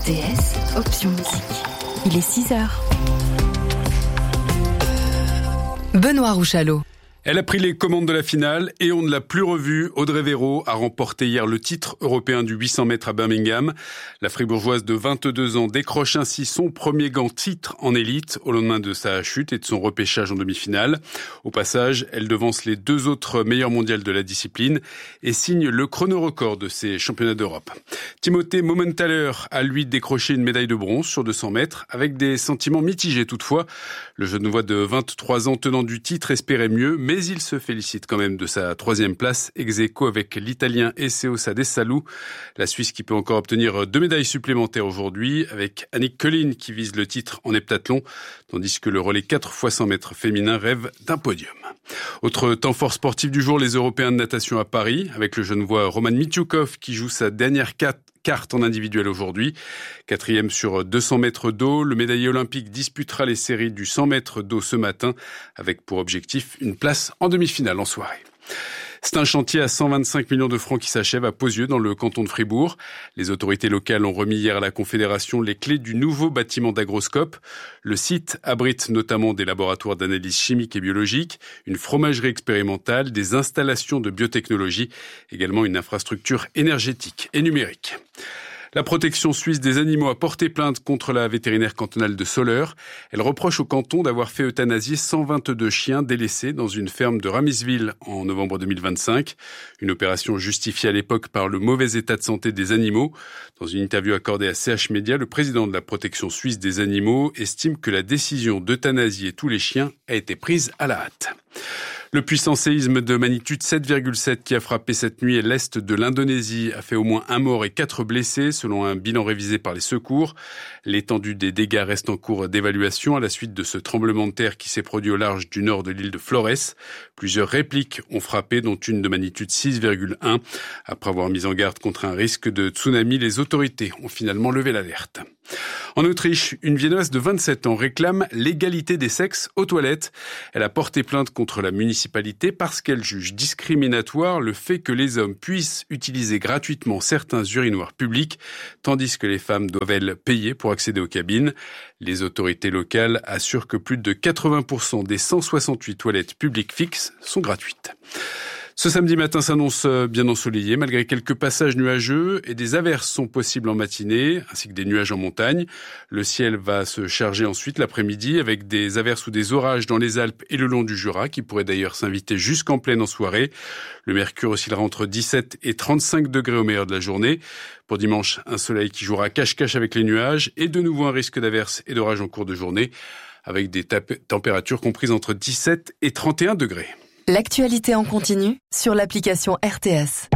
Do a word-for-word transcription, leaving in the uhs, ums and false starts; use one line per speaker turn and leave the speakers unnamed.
R T S, option musique. Il est six heures. Benoît Rouchalot.
Elle a pris les commandes de la finale et on ne l'a plus revue. Audrey Véro a remporté hier le titre européen du huit cents mètres à Birmingham. La fribourgeoise de vingt-deux ans décroche ainsi son premier grand titre en élite au lendemain de sa chute et de son repêchage en demi-finale. Au passage, elle devance les deux autres meilleures mondiales de la discipline et signe le chrono-record de ces championnats d'Europe. Timothée Mommenthaler a lui décroché une médaille de bronze sur deux cents mètres avec des sentiments mitigés toutefois. Le Genevois de vingt-trois ans tenant du titre espérait mieux, mais Mais il se félicite quand même de sa troisième place, ex aequo avec l'Italien Eseosa Desalou. La Suisse qui peut encore obtenir deux médailles supplémentaires aujourd'hui, avec Annick Colin qui vise le titre en heptathlon, tandis que le relais quatre fois cent mètres féminin rêve d'un podium. Autre temps fort sportif du jour, les Européens de natation à Paris, avec le Genevois Roman Mitioukov qui joue sa dernière carte carte en individuel aujourd'hui. Quatrième sur deux cents mètres d'eau, le médaillé olympique disputera les séries du cent mètres d'eau ce matin, avec pour objectif une place en demi-finale en soirée. C'est un chantier à cent vingt-cinq millions de francs qui s'achève à Pozieux, dans le canton de Fribourg. Les autorités locales ont remis hier à la Confédération les clés du nouveau bâtiment d'Agroscope. Le site abrite notamment des laboratoires d'analyse chimique et biologique, une fromagerie expérimentale, des installations de biotechnologie, également une infrastructure énergétique et numérique. La protection suisse des animaux a porté plainte contre la vétérinaire cantonale de Soleure. Elle reproche au canton d'avoir fait euthanasier cent vingt-deux chiens délaissés dans une ferme de Ramisville en novembre deux mille vingt-cinq. Une opération justifiée à l'époque par le mauvais état de santé des animaux. Dans une interview accordée à C H Média, le président de la protection suisse des animaux estime que la décision d'euthanasier tous les chiens a été prise à la hâte. Le puissant séisme de magnitude sept virgule sept qui a frappé cette nuit à l'est de l'Indonésie a fait au moins un mort et quatre blessés, selon un bilan révisé par les secours. L'étendue des dégâts reste en cours d'évaluation à la suite de ce tremblement de terre qui s'est produit au large du nord de l'île de Flores. Plusieurs répliques ont frappé, dont une de magnitude six virgule un. Après avoir mis en garde contre un risque de tsunami, les autorités ont finalement levé l'alerte. En Autriche, une Viennoise de vingt-sept ans réclame l'égalité des sexes aux toilettes. Elle a porté plainte contre la municipalité parce qu'elle juge discriminatoire le fait que les hommes puissent utiliser gratuitement certains urinoirs publics, tandis que les femmes doivent, elles, payer pour accéder aux cabines. Les autorités locales assurent que plus de quatre-vingts pour cent des cent soixante-huit toilettes publiques fixes sont gratuites. Ce samedi matin s'annonce bien ensoleillé, malgré quelques passages nuageux, et des averses sont possibles en matinée, ainsi que des nuages en montagne. Le ciel va se charger ensuite l'après-midi, avec des averses ou des orages dans les Alpes et le long du Jura, qui pourraient d'ailleurs s'inviter jusqu'en pleine en soirée. Le mercure oscillera entre dix-sept et trente-cinq degrés au meilleur de la journée. Pour dimanche, un soleil qui jouera cache-cache avec les nuages, et de nouveau un risque d'averses et d'orages en cours de journée, avec des tap- températures comprises entre dix-sept et trente et un degrés.
L'actualité en continu sur l'application R T S.